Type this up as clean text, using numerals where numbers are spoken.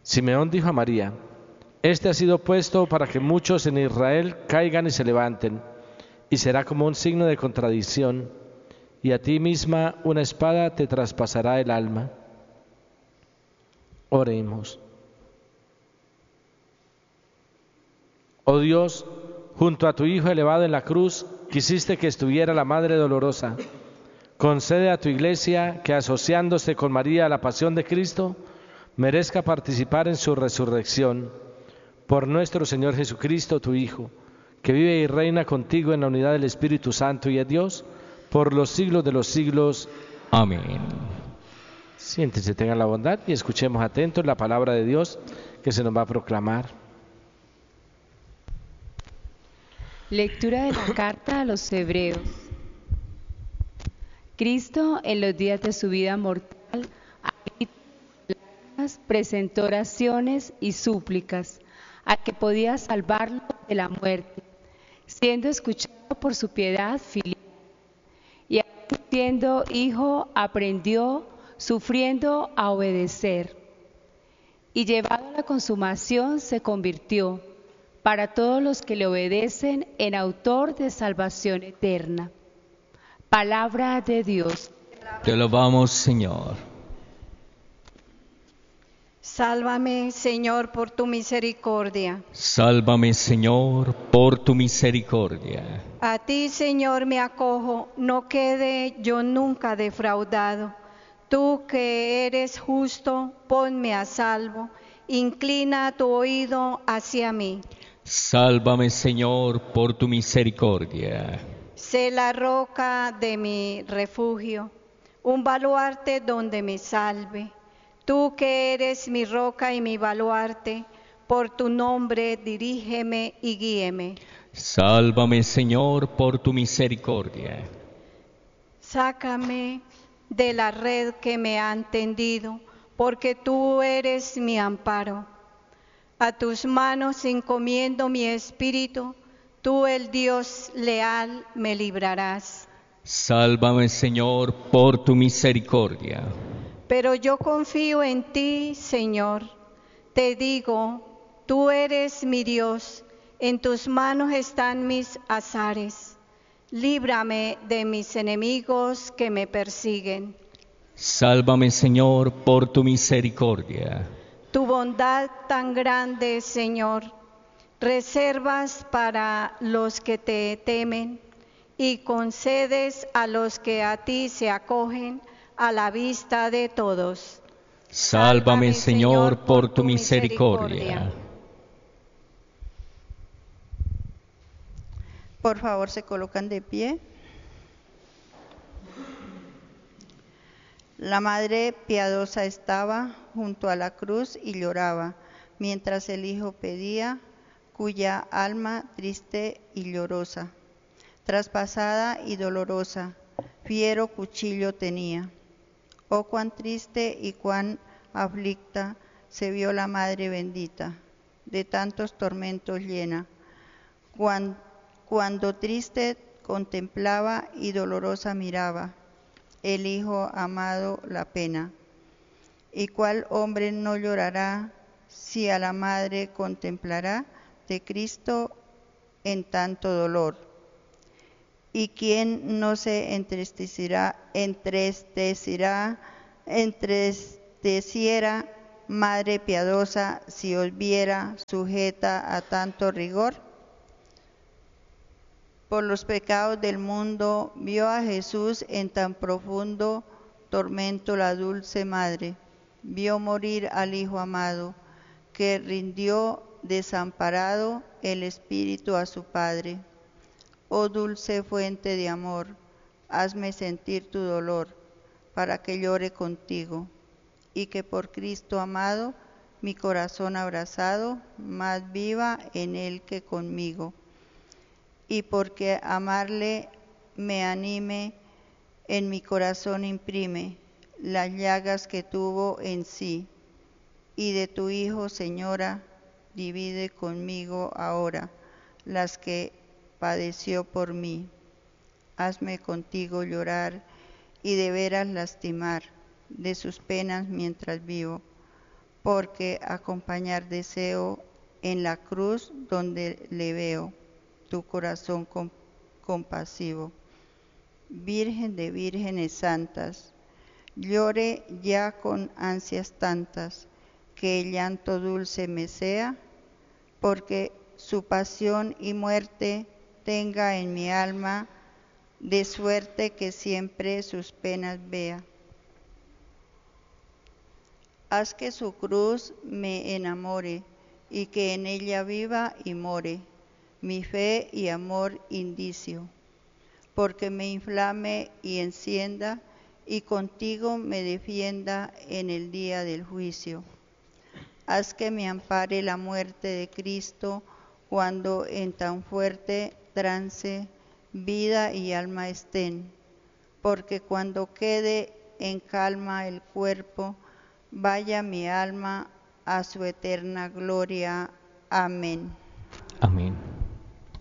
Simeón dijo a María: Este ha sido puesto para que muchos en Israel caigan y se levanten, y será como un signo de contradicción, y a ti misma una espada te traspasará el alma. Oremos. Oh Dios, junto a tu Hijo elevado en la cruz, quisiste que estuviera la Madre Dolorosa. Concede a tu Iglesia que, asociándose con María a la pasión de Cristo, merezca participar en su resurrección. Por nuestro Señor Jesucristo, tu Hijo, que vive y reina contigo en la unidad del Espíritu Santo y es Dios, por los siglos de los siglos. Amén. Siéntense, tengan la bondad y escuchemos atentos la palabra de Dios que se nos va a proclamar. Lectura de la carta a los Hebreos. Cristo, en los días de su vida mortal, presentó oraciones y súplicas a que podía salvarlo de la muerte, siendo escuchado por su piedad filial. Y siendo hijo, aprendió, sufriendo, a obedecer. Y llevado a la consumación, se convirtió, para todos los que le obedecen, en autor de salvación eterna. Palabra de Dios. Te alabamos, Señor. Sálvame, Señor, por tu misericordia. Sálvame, Señor, por tu misericordia. A ti, Señor, me acojo, no quede yo nunca defraudado. Tú que eres justo, ponme a salvo. Inclina tu oído hacia mí. Sálvame, Señor, por tu misericordia. Sé la roca de mi refugio, un baluarte donde me salve. Tú que eres mi roca y mi baluarte, por tu nombre dirígeme y guíeme. Sálvame, Señor, por tu misericordia. Sácame de la red que me han tendido, porque tú eres mi amparo. A tus manos encomiendo mi espíritu, tú, el Dios leal, me librarás. Sálvame, Señor, por tu misericordia. Pero yo confío en ti, Señor. Te digo, tú eres mi Dios, en tus manos están mis azares. Líbrame de mis enemigos que me persiguen. Sálvame, Señor, por tu misericordia. Tu bondad tan grande, Señor, reservas para los que te temen y concedes a los que a ti se acogen a la vista de todos. Sálvame, Señor, por tu misericordia. Por favor, se colocan de pie. La madre piadosa estaba junto a la cruz y lloraba, mientras el hijo pedía, cuya alma triste y llorosa, traspasada y dolorosa, fiero cuchillo tenía. Oh, cuán triste y cuán aflicta se vio la madre bendita, de tantos tormentos llena, cuando triste contemplaba y dolorosa miraba el Hijo amado la pena. ¿Y cuál hombre no llorará si a la madre contemplará de Cristo en tanto dolor? ¿Y quién no se entristeciera, madre piadosa, si os viera sujeta a tanto rigor? Por los pecados del mundo vio a Jesús en tan profundo tormento la dulce madre. Vio morir al Hijo amado, que rindió desamparado el espíritu a su Padre. Oh dulce fuente de amor, hazme sentir tu dolor, para que llore contigo, y que por Cristo amado, mi corazón abrazado, más viva en él que conmigo. Y porque amarle me anime, en mi corazón imprime las llagas que tuvo en sí, y de tu Hijo, Señora, divide conmigo ahora las que padeció por mí. Hazme contigo llorar y de veras lastimar de sus penas mientras vivo, porque acompañar deseo en la cruz donde le veo tu corazón compasivo. Virgen de vírgenes santas, llore ya con ansias tantas, que el llanto dulce me sea, porque su pasión y muerte tenga en mi alma, de suerte que siempre sus penas vea. Haz que su cruz me enamore, y que en ella viva y more mi fe y amor indicio, porque me inflame y encienda, y contigo me defienda en el día del juicio. Haz que me ampare la muerte de Cristo, cuando en tan fuerte trance vida y alma estén, porque cuando quede en calma el cuerpo, vaya mi alma a su eterna gloria. Amén. Amén.